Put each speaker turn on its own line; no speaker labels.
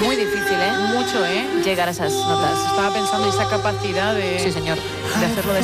muy difícil,
Mucho,
llegar a esas notas.
Estaba pensando esa capacidad de...
Sí, señor.
De hacerlo de